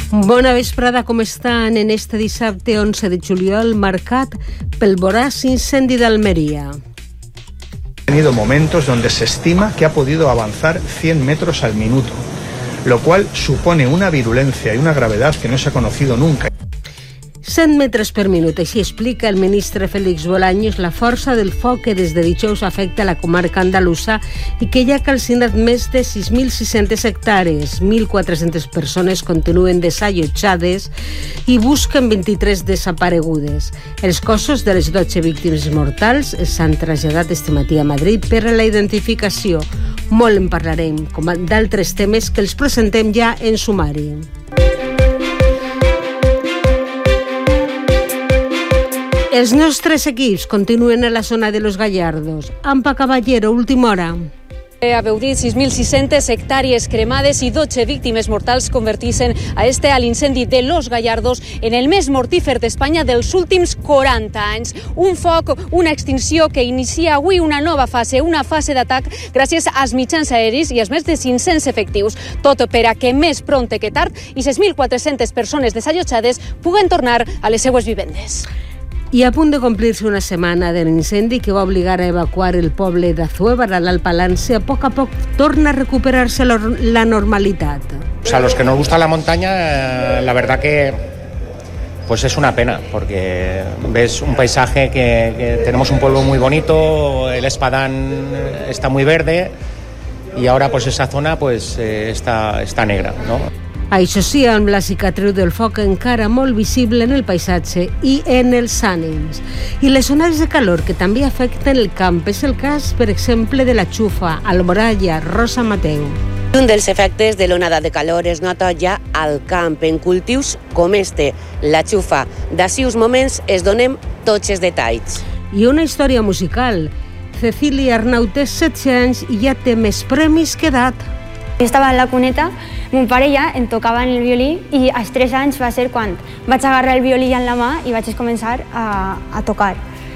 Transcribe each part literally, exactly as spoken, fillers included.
Bona vesprada, com estan en este dissabte onze de juliol marcat pel voraç incendi d'Almeria? Ha tenido momentos donde se estima que ha podido avanzar cien metros al minuto, lo cual supone una virulencia y una gravedad que no se ha conocido nunca. cent metres per minut, així explica el ministre Félix Bolaños la força del foc que des de dijous afecta la comarca andalusa i que ja ha calcinat més de sis mil sis-centes hectàrees. mil quatre-centes persones continuen desallotjades i busquen vint-i-tres desaparegudes. Els cossos de les dotze víctimes mortals s'han traslladat este matí a Madrid per a la identificació. Molt en parlarem, com d'altres temes que els presentem ja en sumari. Els nostres equips continuen a la zona de Los Gallardos. Ampa Caballero, última hora. Haveu dit sis mil sis-centes hectàrees cremades i dotze víctimes mortals convertixen a este a l'incendi de Los Gallardos en el més mortífer d'Espanya dels últims quaranta anys. Un foc, una extinció que inicia avui una nova fase, una fase d'atac gràcies als mitjans aeris i als més de cinc-cents efectius. Tot per a que més prompte que tard i sis mil quatre-centes persones desallotjades puguen tornar a les seues vivendes. I a punt de complir-se una setmana de l'incendi que va obligar a evacuar el poble d'Azuévar a l'Alt Palance, a poc a poc torna a recuperar-se la normalitat. O sea, a los que nos gusta la montaña, la verdad que pues es una pena, porque ves un paisaje que, que tenemos un pueblo muy bonito, el Espadán está muy verde y ahora pues esa zona pues eh, está, está negra, ¿no? Això sí, amb la cicatriu del foc encara molt visible en el paisatge i en els ànims. I les onades de calor que també afecten el camp és el cas, per exemple, de la Xufa, Alboraya, Rosa Mateu. Un dels efectes de l'onada de calor es nota ja al camp, en cultius com este, la Xufa. D'ací uns moments es donem tots els detalls. I una història musical. Cecília Arnau té setze anys i ja té més premis que edat. Jo estava en la cuneta, mon pare ja em tocava el violí i als tres anys va ser quan vaig agarrar el violí en la mà i vaig començar a, a tocar.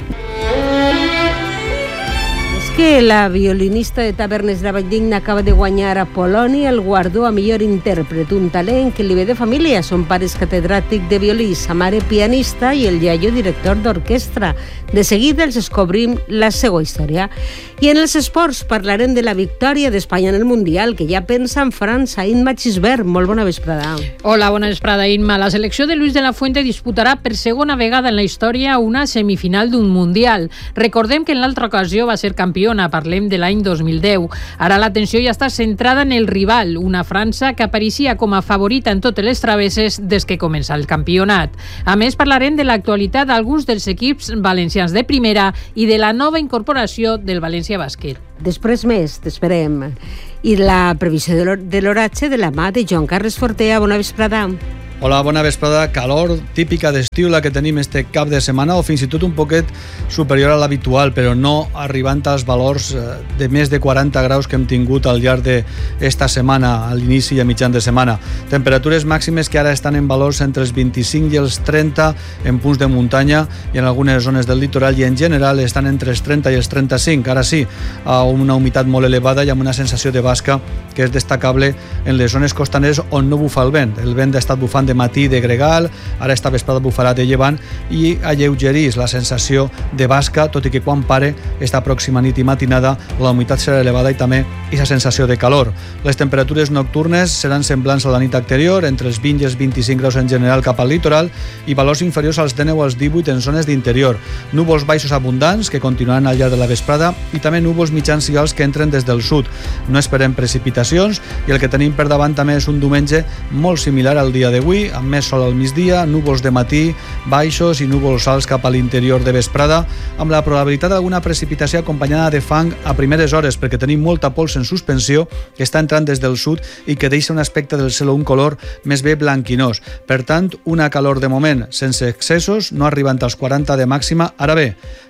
És que la violinista de Tavernes de Valldigna acaba de guanyar a Polònia el guardó a millor intèrpret, un talent que li ve de família. Son pare és catedràtic de violí, sa mare pianista i el iaio director d'orquestra. De seguida els descobrim la seva història. I en els esports parlarem de la victòria d'Espanya en el Mundial, que ja pensa en França. Imma Gisbert, molt bona vesprada. Hola, bona vesprada, Imma. La selecció de Luis de la Fuente disputarà per segona vegada en la història una semifinal d'un Mundial. Recordem que en l'altra ocasió va ser campiona, parlem de l'any dos mil deu. Ara l'atenció ja està centrada en el rival, una França que apareixia com a favorita en totes les travesses des que comença el campionat. A més, parlarem de l'actualitat d'alguns dels equips valencians de primera i de la nova incorporació del València Bàsquet. Després més, t'esperem. I la previsió de l'oratge de la mà de Joan Carles Fortea. Bona vesprada. Hola, bona vesprada. Calor típica d'estiu la que tenim este cap de setmana, o fins i tot un poquet superior a l'habitual, però no arribant als valors de més de quaranta graus que hem tingut al llarg d'esta setmana, a l'inici i a mitjan de setmana. Temperatures màximes que ara estan en valors entre els vint-i-cinc i els trenta en punts de muntanya i en algunes zones del litoral, i en general estan entre els trenta i els trenta-cinc. Ara sí, a una humitat molt elevada i amb una sensació de basca que és destacable en les zones costaneres on no bufa el vent. El vent ha estat bufant de matí de gregal, ara esta vesprada bufarà de llevant i alleugerís la sensació de basca, tot i que quan pare esta pròxima nit i matinada la humitat serà elevada i també aquesta sensació de calor. Les temperatures nocturnes seran semblants a la nit anterior, entre els vint i els vint-i-cinc graus en general cap al litoral i valors inferiors als dinou als divuit en zones d'interior. Núvols baixos abundants que continuaran al llarg de la vesprada i també núvols mitjans i alts que entren des del sud. No esperem precipitacions i el que tenim per davant també és un diumenge molt similar al dia d'avui, amb més sol al migdia, núvols de matí baixos i núvols alts cap a l'interior de vesprada, amb la probabilitat d'alguna precipitació acompanyada de fang a primeres hores, perquè tenim molta pols en suspensió que està entrant des del sud i que deixa un aspecte del cel, un color més bé blanquinós. Per tant, una calor de moment sense excessos, no arribant als quaranta de màxima. Ara bé,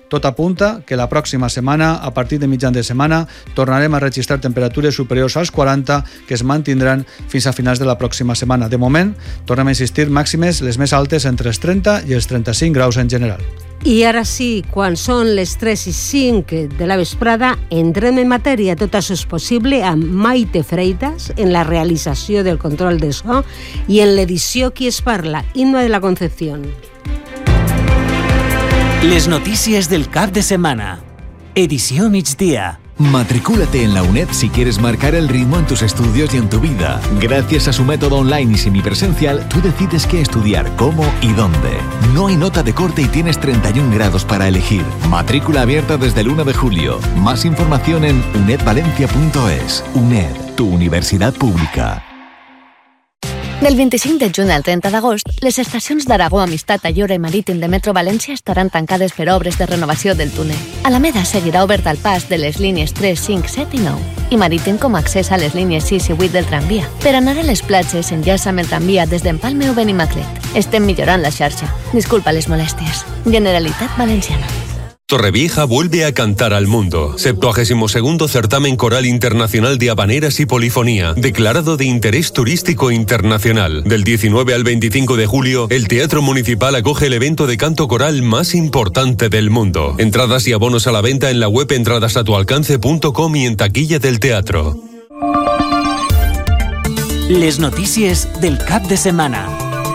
Tot apunta que la pròxima setmana, a partir de mitjan de setmana, tornarem a registrar temperatures superiors als quaranta que es mantindran fins a finals de la pròxima setmana. De moment, tornem a insistir, màximes les més altes entre els trenta i els trenta-cinc graus en general. I ara sí, quan són les tres i cinc de la vesprada, entrem en matèria. Tot això és possible amb Maite Freitas en la realització del control de so i en l'edició Qui es parla, Inma de la Concepción. Les notícies del cap de setmana. Edició migdia. Matricúlate en la UNED si quieres marcar el ritmo en tus estudios y en tu vida. Gracias a su método online y semipresencial, tú decides qué estudiar, cómo y dónde. No hay nota de corte y tienes treinta y un grados para elegir. Matrícula abierta desde el uno de julio. Más información en uned valencia punto es. UNED, tu universidad pública. Del vint-i-cinc de juny al trenta d'agost, les estacions d'Aragó, Amistat, Ayora i Marítim de Metro València estaran tancades per obres de renovació del túnel. Alameda seguirà obert al pas de les línies tres, cinc, set i nou i Marítim com a accés a les línies sis i vuit del tramvia. Per anar a les platges s'enllaça amb el tramvia des d'Empalme o Benimaclet. Estem millorant la xarxa. Disculpa les molèsties. Generalitat Valenciana. Torrevieja vuelve a cantar al mundo. septuagésimo segundo Certamen Coral Internacional de Habaneras y Polifonía, declarado de interés turístico internacional. Del diecinueve al veinticinco de julio, el Teatro Municipal acoge el evento de canto coral más importante del mundo. Entradas y abonos a la venta en la web entradas a tu alcance punto com y en taquilla del teatro. Les notícies del cap de setmana.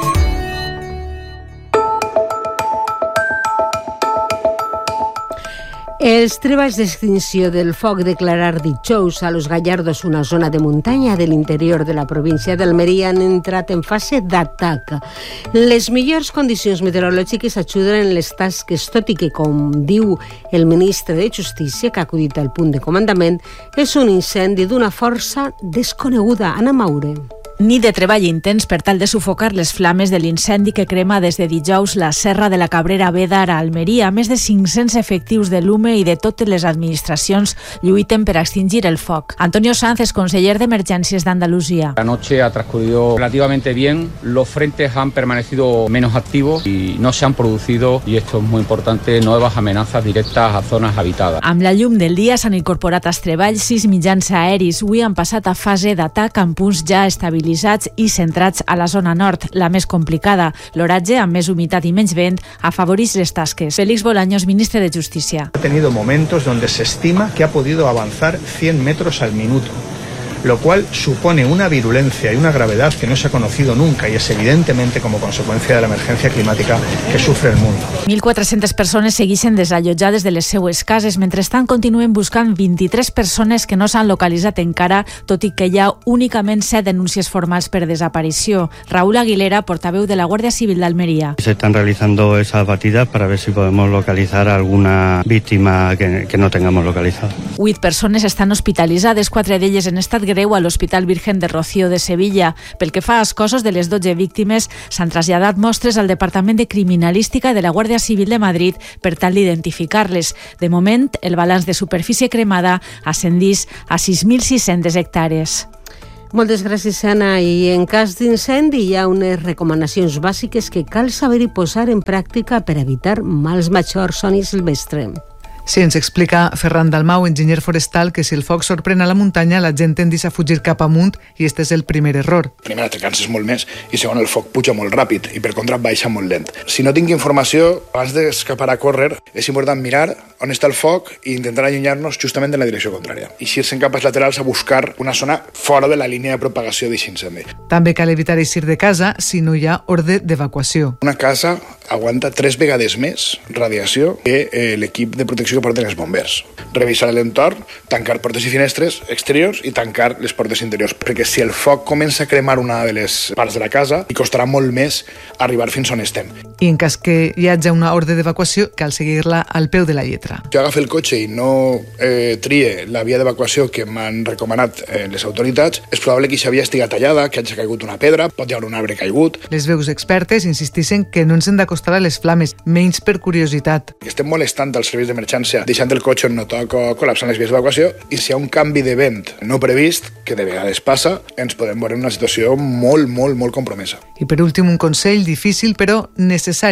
Els treballs d'extinció del foc declarat dijous a Los Gallardos, una zona de muntanya de l'interior de la província d'Almeria, han entrat en fase d'atac. Les millors condicions meteorològiques ajuden en les tasques, tot i que, com diu el ministre de Justícia, que ha acudit al punt de comandament, és un incendi d'una força desconeguda. Anna Maure. Nit de treball intens per tal de sufocar les flames de l'incendi que crema des de dijous la Serra de la Cabrera Bédar a Almeria. Més de cinc-cents efectius de l'U M E i de totes les administracions lluiten per extingir el foc. Antonio Sanz es conseller d'Emergències d'Andalusia. La noche ha transcurrido relativamente bien. Los frentes han permanecido menos activos y no se han producido, y esto es muy importante, nuevas amenazas directas a zonas habitadas. Amb la llum del dia s'han incorporat als treballs sis mitjans aeris. Avui han passat a fase d'atac amb punts ja estabilitzats i centrats a la zona nord, la més complicada. L'oratge, amb més humitat i menys vent, afavoreix les tasques. Félix Bolaños, ministre de Justícia. Ha tenido momentos donde se estima que ha podido avanzar cien metros al minuto, lo cual supone una virulencia y una gravedad que no se ha conocido nunca y es evidentemente como consecuencia de la emergencia climática que sufre el mundo. mil quatre-centes persones segueixen desallotjades de les seues cases. Mentrestant, continuen buscant vint-i-tres persones que no s'han localitzat encara, tot i que hi ha únicament set denúncies formals per desaparició. Raúl Aguilera, portaveu de la Guàrdia Civil d'Almeria. Se están realizando esas batidas para ver si podemos localizar alguna víctima que, que no tengamos localizada. Huit persones estan hospitalitzades, quatre d'elles en estat greu a l'Hospital Virgen de Rocío de Sevilla. Pel que fa als cossos de les dotze víctimes, s'han traslladat mostres al Departament de Criminalística de la Guàrdia Civil de Madrid per tal d'identificar-les. De moment, el balanç de superfície cremada ascendís a sis mil sis-centes hectàrees. Moltes gràcies, Anna. I en cas d'incendi hi ha unes recomanacions bàsiques que cal saber i posar en pràctica per evitar mals majors. Soni Silvestre. Sí, ens explica Ferran Dalmau, enginyer forestal, que si el foc sorprèn a la muntanya, la gent tendeix a fugir cap amunt i este és el primer error. Primer, te canses molt més i segon, el foc puja molt ràpid i per contra baixa molt lent. Si no tinc informació, abans d'escapar a córrer, és important mirar on està el foc i intentar allunyar-nos justament en la direcció contrària. I eixir-se en capes laterals a buscar una zona fora de la línia de propagació d'aquest incendi. També cal evitar eixir de casa si no hi ha ordre d'evacuació. Una casa aguanta tres vegades més radiació que eh, l'equip de protecció que porten els bombers. Revisar l'entorn, tancar portes i finestres exteriors i tancar les portes interiors, perquè si el foc comença a cremar una de les parts de la casa, li costarà molt més arribar fins on estem. I en cas que hi hagi una ordre d'evacuació, cal seguir-la al peu de la lletra. Jo agafo el cotxe i no eh, trie la via d'evacuació que m'han recomanat eh, les autoritats, és probable que aquesta via estigui tallada, que hagi caigut una pedra, pot hi haver un arbre caigut. Les veus expertes insisteixen que no ens hem d'acostar a les flames, menys per curiositat. Estem molestant als serveis d'emergència, deixant el cotxe on no toca, col·lapsant les vies d'evacuació, i si hi ha un canvi de vent no previst, que de vegades passa, ens podem veure en una situació molt, molt, molt compromesa. I per últim, un consell difícil però necessari.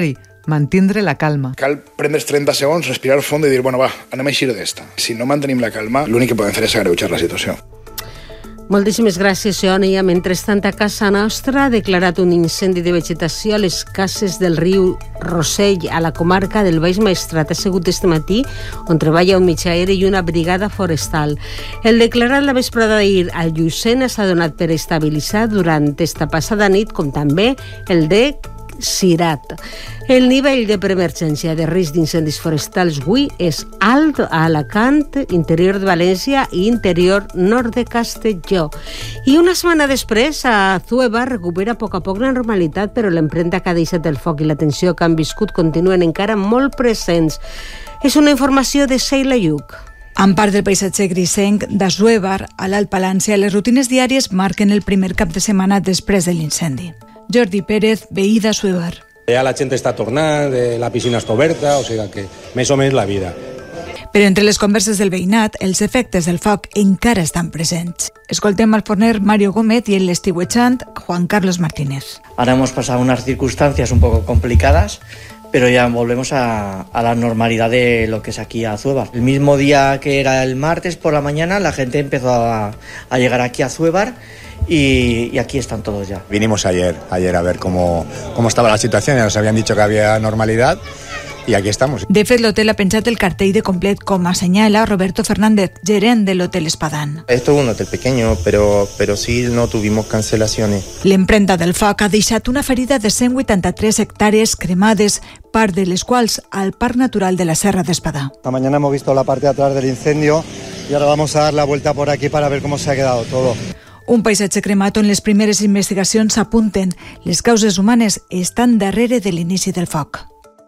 mantindre la calma. Cal prendre's trenta segons, respirar fons i dir, bueno, va, anem a eixir d'esta. Si no mantenim la calma, l'únic que podem fer és agreujar la situació. Moltíssimes gràcies, Sònia. Mentrestant, a casa nostra ha declarat un incendi de vegetació a les cases del riu Rossell, a la comarca del Baix Maestrat. Ha sigut este matí, on treballa un mitjà aeri i una brigada forestal. El declarat la vesprada d'ahir al Llucena s'ha donat per estabilitzat durant esta passada nit, com també el de Cirat. El nivell de preemergència de risc d'incendis forestals avui és alt a Alacant, interior de València i interior nord de Castelló. I una setmana després, a Zueva recupera a poc a poc la normalitat, però l'empremta que ha deixat el foc i la tensió que han viscut continuen encara molt presents. És una informació de Sheila Lluc. En part del paisatge grisenc d'Assuévar, a l'Alt Palància, les rutines diàries marquen el primer cap de setmana després de l'incendi. Jordi Pérez, veí d'Assuévar. Ja la gent està tornant, la piscina està oberta, o sigui que més o menys la vida. Però entre les converses del veïnat, els efectes del foc encara estan presents. Escoltem al forner Mario Gómez y el estiuechant Juan Carlos Martínez. Ahora hemos pasado unas circunstancias un poco complicadas, pero ya volvemos a, a la normalidad de lo que es aquí a Zuévar. El mismo día que era el martes por la mañana, la gente empezó a, a llegar aquí a Zuévar y, y aquí están todos ya. Vinimos ayer, ayer a ver cómo, cómo estaba la situación, ya nos habían dicho que había normalidad y aquí estamos. De fet, l'hotel ha penjat el cartell de complet, com assenyala Roberto Fernández, gerent del Hotel Espadán. Esto es un hotel pequeño, pero, pero sí no tuvimos cancelaciones. L'empremta del foc ha deixat una ferida de cent vuitanta-tres hectàrees cremades, part de les quals al Parc Natural de la Serra d'Espadà. Esta mañana hemos visto la parte de atrás del incendio y ahora vamos a dar la vuelta por aquí para ver cómo se ha quedado todo. Un paisatge cremat on les primeres investigacions s'apunten. Les causes humanes estan darrere de l'inici del foc.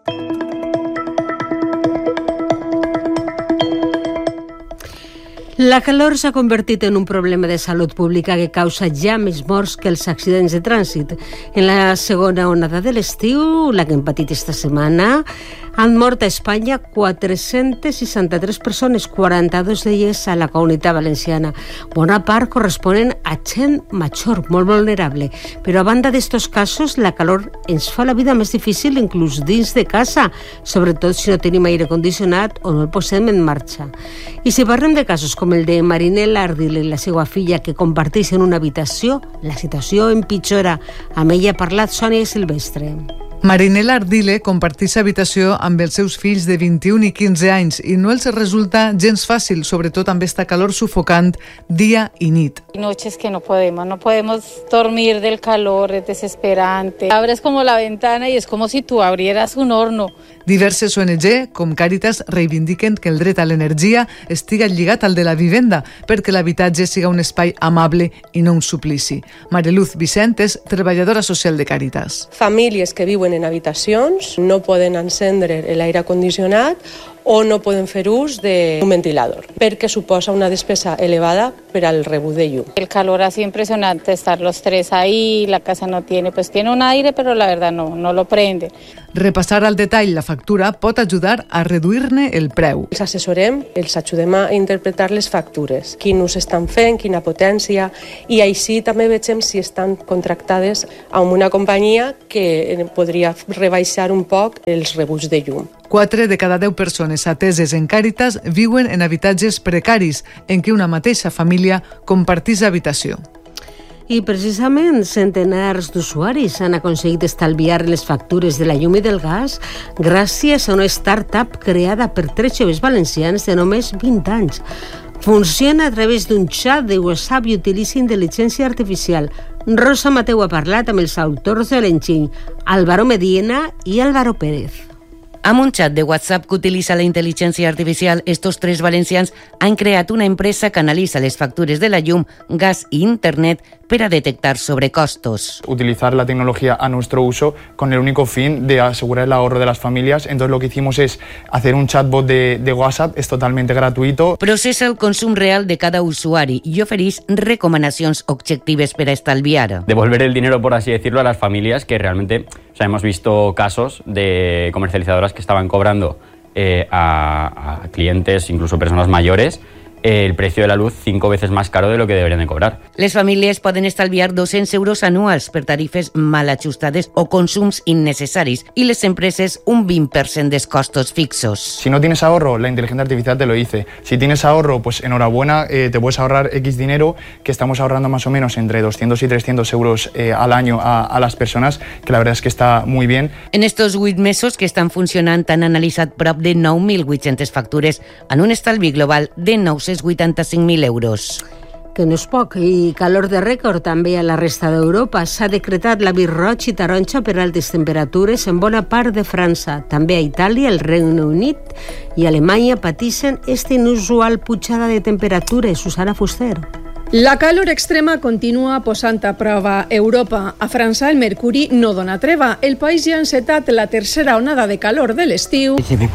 La calor s'ha convertit en un problema de salut pública que causa ja més morts que els accidents de trànsit. En la segona onada de l'estiu, la que hem patit esta setmana, han mort a Espanya quatre-centes seixanta-tres persones, quaranta-dos d'elles a la Comunitat Valenciana. Bona part corresponen a gent major, molt vulnerable. Però a banda d'estos casos, la calor ens fa la vida més difícil inclús dins de casa, sobretot si no tenim aire condicionat o no el posem en marxa. I si parlem de casos com el de Marinela Ardile i la seva filla que comparteixen una habitació, la situació empitjora. Amb ella ha parlat Sònia Silvestre. Marinela Ardile comparteix habitació amb els seus fills de vint-i-un i quinze anys i no els resulta gens fàcil, sobretot amb esta calor sufocant dia i nit. Noches que no podemos, no podemos dormir del calor, es desesperante. Abres como la ventana y es como si tú abrieras un horno. Diverses O N G, com Càritas, reivindiquen que el dret a l'energia estiga lligat al de la vivenda perquè l'habitatge siga un espai amable i no un suplici. Mariluz Vicent és treballadora social de Càritas. Famílies que viuen en habitacions no poden encendre l'aire condicionat o no poden fer ús d'un ventilador, perquè suposa una despesa elevada per al rebut de llum. El calor hace impresionante estar los tres ahí, la casa no tiene, pues tiene un aire, pero la verdad no, no lo prende. Repassar al detall la factura pot ajudar a reduir-ne el preu. Els assessorem, els ajudem a interpretar les factures, quin ús estan fent, quina potència, i així també vegem si estan contractades amb una companyia que podria rebaixar un poc els rebuts de llum. Quatre de cada deu persones ateses en Càritas viuen en habitatges precaris, en què una mateixa família comparteix habitació. I precisament centenars d'usuaris han aconseguit estalviar les factures de la llum i del gas gràcies a una start-up creada per tres joves valencians de només vint anys. Funciona a través d'un xat de WhatsApp i utilitza intel·ligència artificial. Rosa Mateu ha parlat amb els autors de l'enginy, Álvaro Medina i Álvaro Pérez. Amb un xat de WhatsApp que utilitza la intel·ligència artificial, estos tres valencians han creat una empresa que analitza les factures de la llum, gas i internet per a detectar sobrecostos. Utilizar la tecnología a nuestro uso con el único fin de asegurar el ahorro de las familias. Entonces lo que hicimos es hacer un chatbot de, de WhatsApp, es totalmente gratuito. Processa el consum real de cada usuari i ofereix recomanacions objectives per a estalviar. Devolver el dinero, por así decirlo, a las familias que realmente, o sea, hemos visto casos de comercializadoras que estaban cobrando eh, a, a clientes, incluso personas mayores, eh, el precio de la luz cinco veces más caro de lo que deberían de cobrar. Les famílies poden estalviar dos-cents euros anuals per tarifes mal ajustades o consums innecessaris i les empreses un vint per cent dels costos fixos. Si no tienes ahorro, la inteligencia artificial te lo dice. Si tienes ahorro, pues enhorabuena, eh, te puedes ahorrar X dinero, que estamos ahorrando más o menos entre doscientos y trescientos euros eh, al año a, a las personas, que la verdad es que está muy bien. En estos vuit mesos que estan funcionant han analitzat prop de nou mil vuit-centes factures en un estalvi global de nou-cents vuitanta-cinc mil euros. Que no és poc, i calor de rècord també a la resta d'Europa. S'ha decretat l'avís roig i taronja per altes temperatures en bona part de França. També a Itàlia, el Regne Unit i Alemanya pateixen esta inusual pujada de temperatures. Susana Fuster. La calor extrema continua posant a prova Europa. A França el mercuri no dona treva. El país ja ha encetat la tercera onada de calor de l'estiu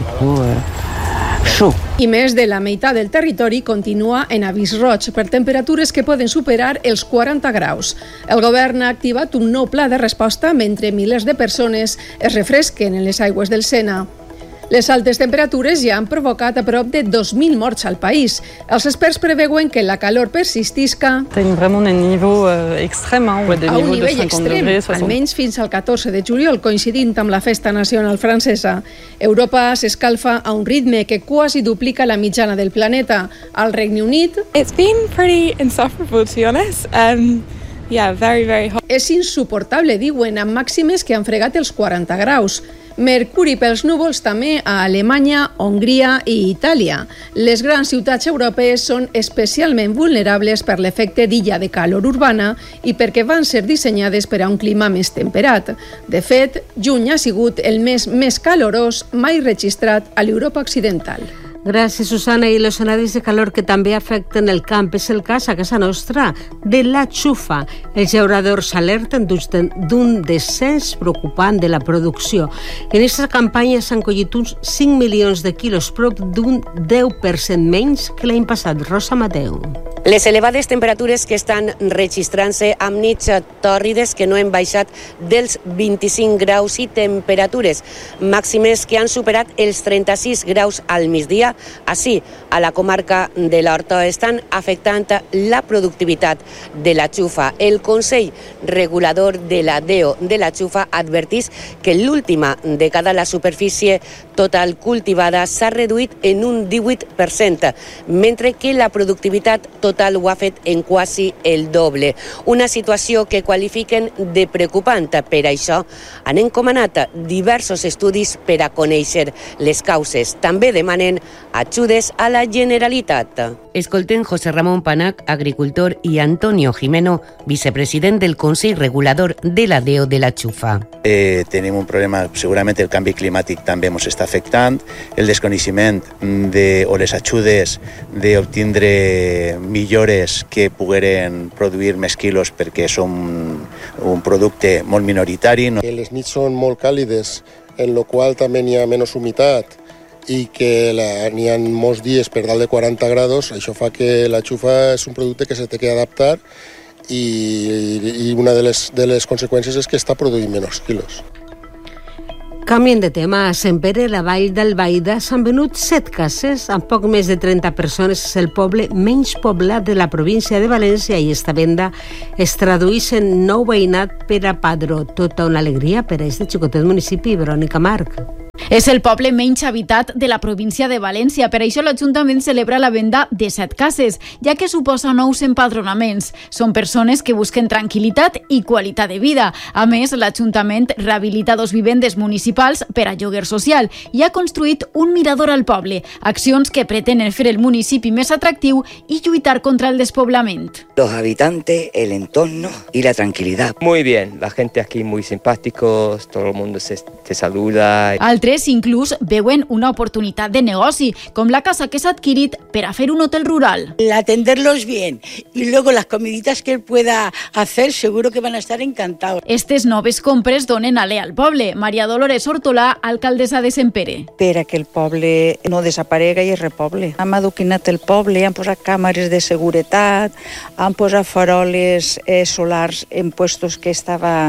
i més de la meitat del territori continua en avís roig per temperatures que poden superar els quaranta graus. El govern ha activat un nou pla de resposta mentre milers de persones es refresquen en les aigües del Sena. Les altes temperatures ja han provocat a prop de dos mil morts al país. Els experts preveuen que la calor persistisca a un nivell extrem, a un nivell extrem, almenys fins al catorze de juliol, coincidint amb la festa nacional francesa. Europa s'escalfa a un ritme que quasi duplica la mitjana del planeta. Al Regne Unit It's been pretty insufferable, to be honest. Um... Yeah, very, very hot. És insuportable, diuen, amb màximes que han fregat els quaranta graus. Mercuri pels núvols també a Alemanya, Hongria i Itàlia. Les grans ciutats europees són especialment vulnerables per l'efecte d'illa de calor urbana i perquè van ser dissenyades per a un clima més temperat. De fet, juny ha sigut el mes més calorós mai registrat a l'Europa occidental. Gràcies, Susana. I els escenaris de calor que també afecten el camp és el cas a casa nostra de la xufa. Els llauradors alerten d'un descens preocupant de la producció. En aquesta campanya s'han collit uns cinc milions de quilos, prop d'un deu per cent menys que l'any passat. Rosa Mateu. Les elevades temperatures que estan registrant-se amb nits tòrrides que no han baixat dels vint-i-cinc graus i temperatures màximes que han superat els trenta-sis graus al migdia, així a la comarca de l'Horta, estan afectant la productivitat de la xufa. El Consell Regulador de la D E O de la xufa advertís que l'última dècada la superfície total cultivada s'ha reduït en un divuit per cent, mentre que la productivitat total ho ha fet en quasi el doble. Una situació que qualifiquen de preocupant. Per això han encomanat diversos estudis per a conèixer les causes. També demanen ajudes a la Generalitat. Escolten José Ramón Panac, agricultor, y Antonio Jimeno, vicepresident del Consell Regulador de la D E O de la xufa. Eh, tenim un problema, segurament el canvi climàtic també ens està afectant, el desconeixement de, o les ajudes d'obtindre millores que pogueren produir més quilos perquè són un producte molt minoritari. Que les nits són molt càlides, en lo qual també hi ha menys humitat i que n'hi ha molts dies per dalt de quaranta graus, això fa que la xufa és un producte que se té que adaptar i, i una de les, de les conseqüències és que està produint menys quilos. Canviem de tema. A Sempere, la vall d'Albaida, s'han venut set cases amb poc més de trenta persones. És el poble menys poblat de la província de València i esta venda es tradueix en nou veïnat per a Padró. Tota una alegria per a este xicotet municipi. Verònica Marc. És el poble menys habitat de la província de València. Per això l'Ajuntament celebra la venda de set cases, ja que suposa nous empadronaments. Són persones que busquen tranquil·litat i qualitat de vida. A més, l'Ajuntament rehabilita dos vivendes municipals per a lloguer social i ha construït un mirador al poble, accions que pretenen fer el municipi més atractiu i lluitar contra el despoblament. Los habitantes, el entorno y la tranquilidad. Muy bien, la gente aquí muy simpáticos, todo el mundo se, se saluda. Altres inclús veuen una oportunitat de negoci, com la casa que s'ha adquirit per a fer un hotel rural. El atenderlos bien y luego las comiditas que él pueda hacer, seguro que van a estar encantados. Estes noves compres donen alè al poble. Maria Dolores Hortolà, alcaldessa de Sempere. Per a que el poble no desaparega i es repoble. Hem adoquinat el poble, han posat càmeres de seguretat, han posat faroles eh, solars en puestos que estava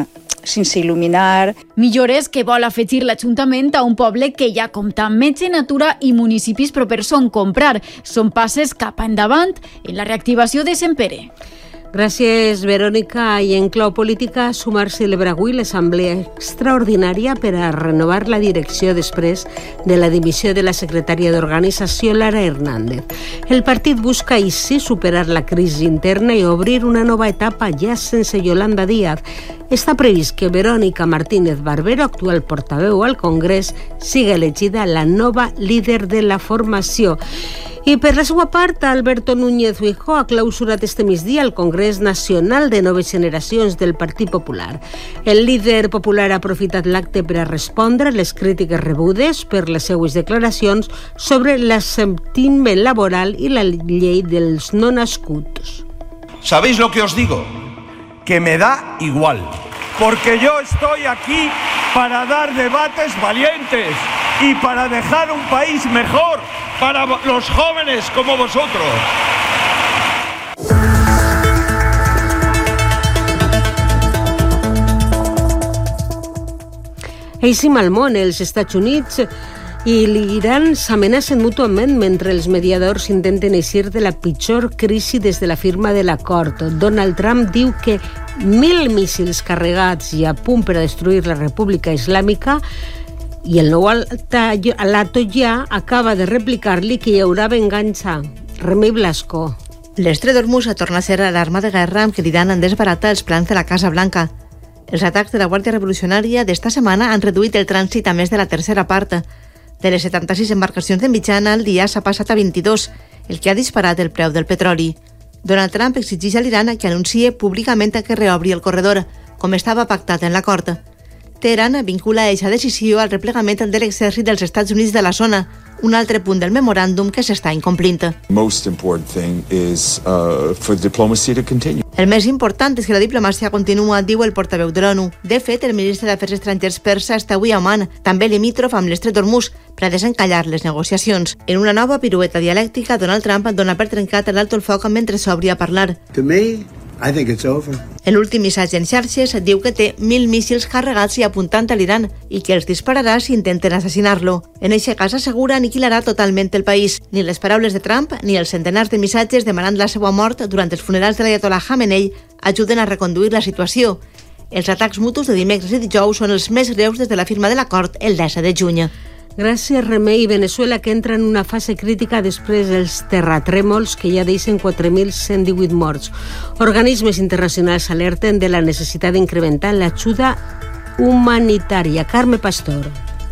sense il·luminar. Millores que vol afegir l'Ajuntament a un poble que ja compta amb metge, natura i municipis propers on comprar. Són passes cap endavant en la reactivació de Sant Pere. Gràcies, Verònica. I en clau política, Sumar celebra avui l'assemblea extraordinària per a renovar la direcció després de la dimissió de la secretària d'Organització, Lara Hernández. El partit busca així superar la crisi interna i obrir una nova etapa ja sense Yolanda Díaz. Està previst que Verónica Martínez Barbero, actual portaveu al Congrés, siga elegida la nova líder de la formació. I per la seva part, Alberto Núñez Feijóo ha clausurat este migdia el Congrés Nacional de Noves Generacions del Partit Popular. El líder popular ha aprofitat l'acte per a respondre les crítiques rebudes per les seues declaracions sobre l'assentiment laboral i la llei dels no nascuts. ¿Sabéis lo que os digo? Que me da igual, porque yo estoy aquí para dar debates valientes y para dejar un país mejor para los jóvenes como vosotros. Així al món, els Estats Units i l'Iran s'amenacen mútuament mentre els mediadors intenten eixir de la pitjor crisi des de la firma de l'acord. Donald Trump diu que mil míssils carregats i a punt per a destruir la República Islàmica i el nou Ayatollah acaba de replicar-li que hi haurà vengança. Remei Blasco. L'Estret d'Hormuz torna a ser l'arma de guerra amb què l'Iran en desbarata els plans de la Casa Blanca. Els atacs de la Guàrdia Revolucionària d'esta setmana han reduït el trànsit a més de la tercera part. De les setanta-sis embarcacions de mitjana, el dia s'ha passat a vint-i-dos, el que ha disparat el preu del petroli. Donald Trump exigeix a l'Iran que anunciï públicament que reobri el corredor, com estava pactat en l'acord. Teheran vincula aquesta decisió al replegament de l'exèrcit dels Estats Units de la zona, un altre punt del memoràndum que s'està incomplint. Most important thing is uh, for diplomacy to continue. El més important és que la diplomàcia continua, diu el portaveu de l'ONU. De fet, el ministre d'Afers Estrangers persa està avui a Oman, també limítrof amb l'Estret d'Hormuz, per a desencallar les negociacions. En una nova pirueta dialèctica, Donald Trump dona per trencat l'alto el foc mentre s'obri a parlar. To me, I think it's over. En l'últim missatge en xarxes diu que té mil míssils carregats i apuntant a l'Iran i que els dispararà si intenten assassinar-lo. En eixe cas assegura aniquilarà totalment el país. Ni les paraules de Trump ni els centenars de missatges demanant la seva mort durant els funerals de l'Ayatollah Khamenei ajuden a reconduir la situació. Els atacs mutus de dimecres i dijous són els més greus des de la firma de l'acord el disset de juny. Gràcies, Remei. Venezuela, que entra en una fase crítica després dels terratrèmols que ja deixen quatre mil cent divuit morts. Organismes internacionals alerten de la necessitat d'incrementar l'ajuda humanitària. Carme Pastor.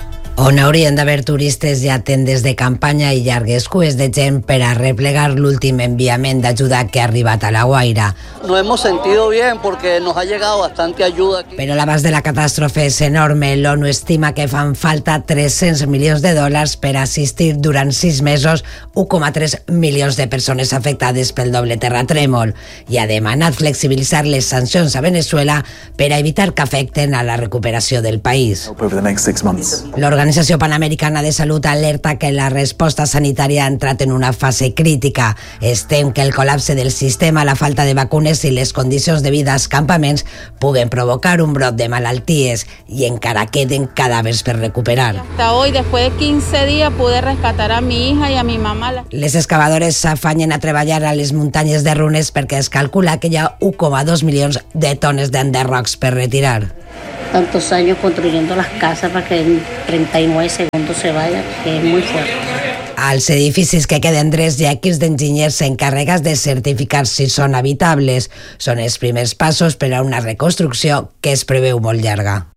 On haurien d'haver turistes i tendes de campanya i llargues cues de gent per a replegar l'últim enviament d'ajuda que ha arribat a La Guaira. Nos hemos sentido bien porque nos ha llegado bastante ayuda aquí. Però l'abast de la catàstrofe és enorme. L'ONU estima que fan falta tres-cents milions de dòlars per assistir durant sis mesos u coma tres milions de persones afectades pel doble terratrèmol i ha demanat flexibilitzar les sancions a Venezuela per a evitar que afecten a la recuperació del país. L'Organització Panamericana de Salut alerta que la resposta sanitària ha entrat en una fase crítica. Es tem que el col·lapse del sistema, la falta de vacunes i les condicions de vida als campaments puguen provocar un brot de malalties i encara queden cadàvers per recuperar. Hasta hoy, después de quince días, pude rescatar a mi hija y a mi mamá. Les excavadores s'afanyen a treballar a les muntanyes de Runes perquè es calcula que hi ha u coma dos milions de tones d'enderrocs per retirar. Tantos años construyendo las casas para que en treinta y nueve segundos se vaya, que es muy fuerte. Als edificis que queden drets hi ha equips d'enginyers encarregats de certificar si són habitables. Són els primers passos per a una reconstrucció que es preveu molt llarga.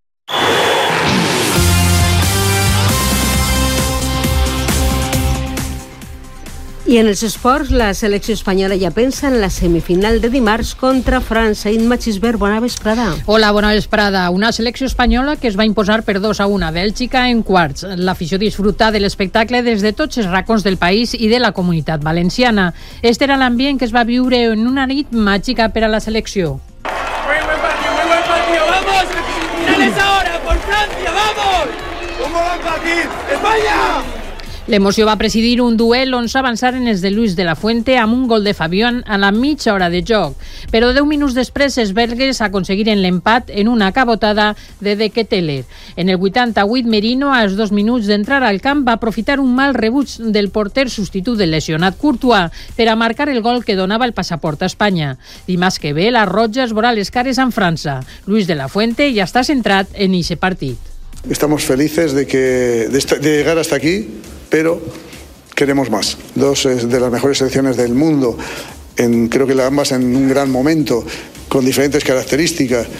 I en els esports, la selecció espanyola ja pensa en la semifinal de dimarts contra França. Imma Xisbert, bona vesprada. Hola, bona vesprada. Una selecció espanyola que es va imposar per dos a un a Bèlgica en quarts. L'afició disfruta de l'espectacle des de tots els racons del país i de la comunitat valenciana. Este era l'ambient que es va viure en una nit màgica per a la selecció. Muy buen partido, muy buen partido. ¡Vamos! ¡Finales ahora! ¡Por Francia! ¡Vamos! ¡Un golazo aquí! ¡España! L'emoció va presidir un duel on s'avançaren els de Luis de la Fuente amb un gol de Fabián a la mitja hora de joc. Però deu minuts després els belgues aconseguiren l'empat en una cabotada de De Ketteler. En el vuitanta-vuit, Merino, als dos minuts d'entrar al camp, va aprofitar un mal rebuig del porter substitut del lesionat Courtois per a marcar el gol que donava el passaport a Espanya. Dimarts que ve, la Roja es veurà les cares amb França. Luis de la Fuente ja està centrat en eixe partit. Estamos felices de, que, de, esta, de llegar hasta aquí, pero queremos más. Dos de las mejores selecciones del mundo, en, creo que ambas en un gran momento, con diferentes características,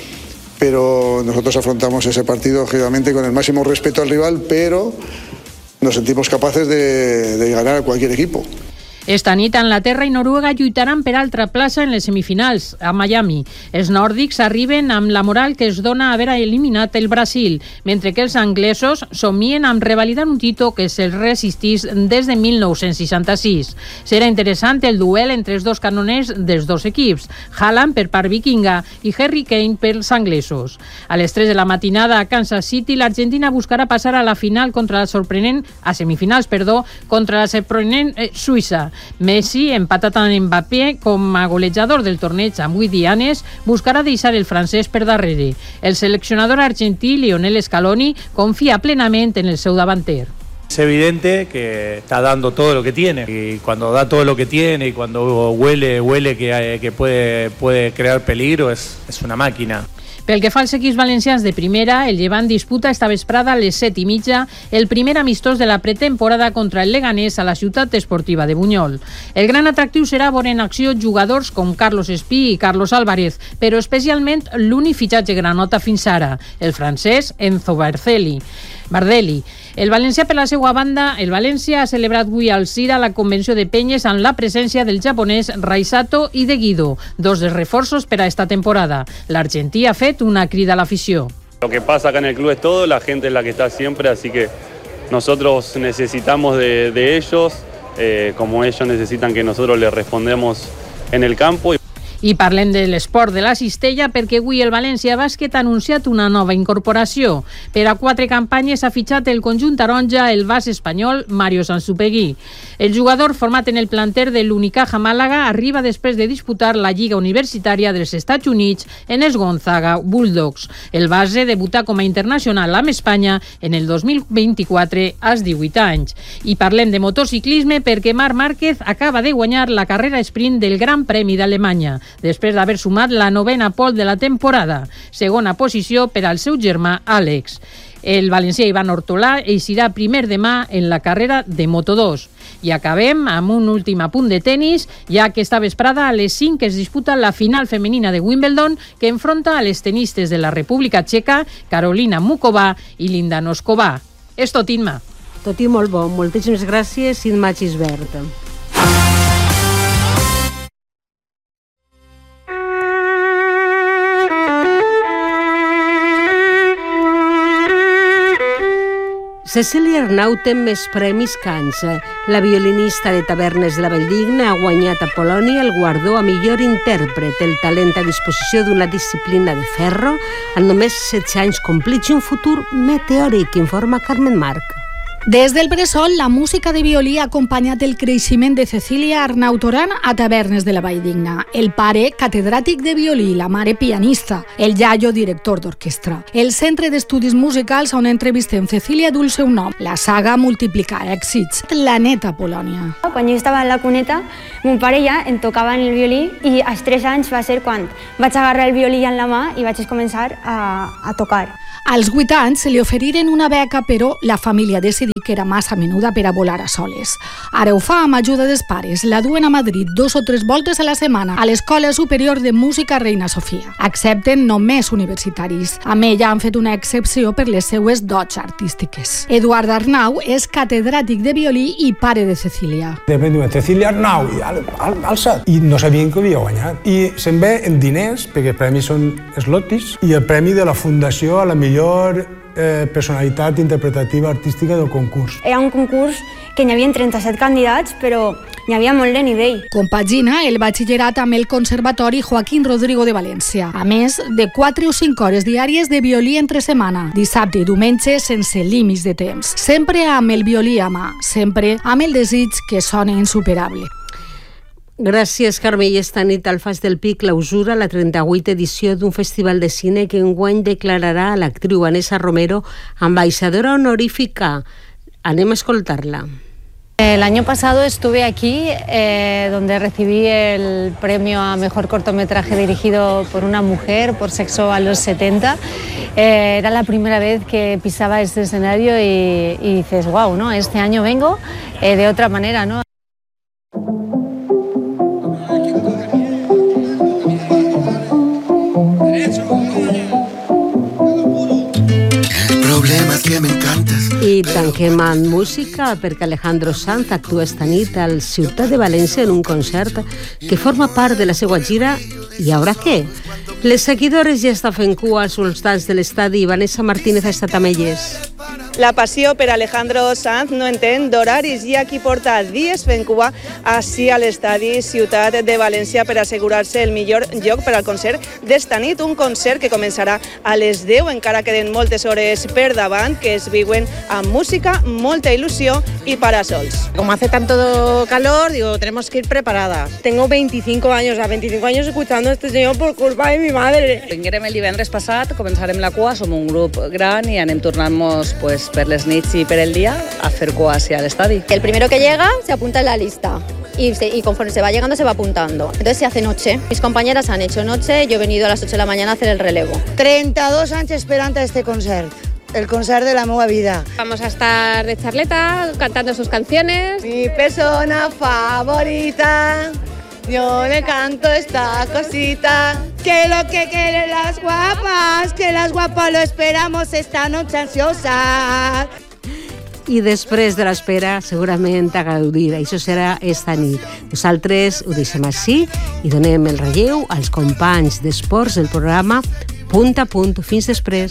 pero nosotros afrontamos ese partido obviamente con el máximo respeto al rival, pero nos sentimos capaces de, de ganar a cualquier equipo. Esta nit, Anglaterra i Noruega lluitaran per altra plaça en les semifinals, a Miami. Els nòrdics arriben amb la moral que es dona haver eliminat el Brasil, mentre que els anglesos somien amb revalidar un títol que se'ls resistís des de mil nou-cents seixanta-sis. Serà interessant el duel entre els dos canoners dels dos equips, Haaland per part vikinga i Harry Kane pels anglesos. A les tres de la matinada a Kansas City, l'Argentina buscarà passar a la final contra la sorprenent, a semifinals, perdó, contra la sorprenent eh, Suïssa. Messi, empatat amb Mbappé com a golejador del torneig amb vuit dianes, buscarà deixar el francès per darrere. El seleccionador argentí Lionel Scaloni confia plenament en el seu davanter. Es evidente que está dando todo lo que tiene y cuando da todo lo que tiene y cuando huele, huele que, que puede, puede crear peligro es, es una máquina. Pel que fa als equips valencians de primera, el Llevant disputa esta vesprada a les set i mitja el primer amistós de la pretemporada contra el Leganés a la ciutat esportiva de Buñol. El gran atractiu serà veure en acció jugadors com Carlos Espí i Carlos Álvarez, però especialment l'únic fitxatge granota fins ara, el francès Enzo Barcelli. Bardelli. El valencià, per la seva banda, el València ha celebrat avui al Cira la convenció de penyes amb la presència del japonès Raisato i de Guido, dos dels reforços per a esta temporada. L'argentí ha fet una crida a l'afició. Lo que pasa acá en el club es todo, la gente es la que está siempre, así que nosotros necesitamos de, de ellos, eh, como ellos necesitan que nosotros les respondemos en el campo. I parlem de l'esport de la cistella perquè avui el València Bàsquet ha anunciat una nova incorporació. Per a quatre campanyes ha fitxat el conjunt taronja el bas espanyol Mario Sansupegui. El jugador format en el planter de l'Unicaja Màlaga arriba després de disputar la Lliga Universitària dels Estats Units en els Gonzaga Bulldogs. El base debutà com a internacional amb Espanya en el dos mil vint-i-quatre als divuit anys. I parlem de motociclisme perquè Marc Márquez acaba de guanyar la carrera sprint del Gran Premi d'Alemanya, després d'haver sumat la novena pole de la temporada, segona posició per al seu germà Àlex. El valencià Ivan Ortolà eixirà primer demà en la carrera de Moto dos. I acabem amb un últim apunt de tennis, ja que esta vesprada a les cinc es disputa la final femenina de Wimbledon, que enfronta a les tenistes de la República Txeca, Karolina Mucová i Linda Noskova. És tot, Imma. Tot i molt bo. Moltíssimes gràcies, Imma Gisbert. Cecília Arnau té més premis que anys. La violinista de Tavernes de la Valldigna ha guanyat a Polònia el guardó a millor intèrpret, el talent a disposició d'una disciplina de ferro, en només setze anys complits i un futur meteòric, informa Carmen Marc. Des del bressol, la música de violí ha acompanyat el creixement de Cecília Arnau Toran a Tavernes de la Valldigna. El pare, catedràtic de violí, la mare pianista, el iaio director d'orquestra. El centre d'estudis musicals on entrevistem Cecília du el seu nom. La saga multiplica èxits. La neta Polònia. Quan jo estava en la cuneta, mon pare ja em tocava en el violí i als tres anys va ser quan vaig agarrar el violí en la mà i vaig començar a, a tocar. Als vuit anys se li oferiren una beca, però la família decidí que era massa menuda per a volar a soles. Ara ho fa amb ajuda dels pares. La duen a Madrid dos o tres voltes a la setmana a l'Escola Superior de Música Reina Sofia. Accepten només universitaris. Amb ella han fet una excepció per les seues dots artístiques. Eduard Arnau és catedràtic de violí i pare de Cecília. De repente, Cecília Arnau, i al, al, alçat. I no sabien que havia guanyat. I se'n ve en diners, perquè els premis són slotis, i el premi de la Fundació a la millor eh, personalitat interpretativa artística del concurs. Era un concurs que n'hi havia trenta-set candidats, però n'hi havia molt de nivell. Compagina el batxillerat amb el Conservatori Joaquín Rodrigo de València, a més de quatre o cinc hores diàries de violí entre setmana, dissabte i diumenge sense límits de temps. Sempre amb el violí a mà, sempre amb el desig que sona insuperable. Gràcies, Carme. I esta nit al Fas del Pi clausura la trenta-vuitena edició d'un festival de cine que enguany declararà a l'actriu Vanessa Romero ambaixadora honorífica. Anem a escoltar-la. El año pasado estuve aquí, eh, donde recibí el premio a Mejor Cortometraje dirigido por una mujer, por Sexo a los setenta. Eh, era la primera vez que pisaba este escenario y, y dices, wow, ¿no? Este año vengo eh, de otra manera, ¿no? Que m'encantes. I tanquem amb música perquè Alejandro Sanz actua esta nit al Ciutat de València en un concert que forma part de la seva gira I ara què? Les seguidores ja estan fent cua als voltants de l'estadi. Vanessa Martínez ha estat amb elles. La passió per Alejandro Sanz no entén d'horaris. Hi ha qui porta dies fent cua així a l'estadi Ciutat de València per assegurar-se el millor lloc per al concert d'esta nit. Un concert que començarà a les deu, encara queden moltes hores per davant, que es viuen amb música, molta il·lusió y parasols. Como hace tanto calor, digo, tenemos que ir preparadas. Tengo veinticinco años, a veinticinco años escuchando a este señor por culpa de mi madre. Vinguérem el divendres passat, començarem la cua, som un grup gran i anem tornant-nos pues, per les nits i per el dia a fer cua hacia l'estadi. El primero que llega se apunta en la lista y, se, y conforme se va llegando se va apuntando. Entonces se hace noche. Mis compañeras han hecho noche, yo he venido a las ocho de la mañana a hacer el relevo. trenta dos anys esperant a este concert. El concert de la meva vida. Vamos a estar de charleta, cantando sus canciones. Mi persona favorita, yo le canto esta cosita. Que lo que quieren las guapas, que las guapas lo esperamos esta noche ansiosas. I després de l'espera, segurament a gaudir. Això serà esta nit. Nosaltres ho deixem així i donem el relleu als companys d'esports del programa Punt a Punt. Fins després.